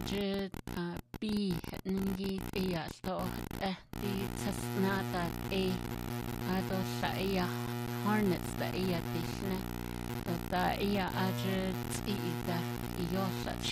ajit B ningi iya sto di tasnata a ado sa iya harnets da iya dishne da iya ajit ida iyosa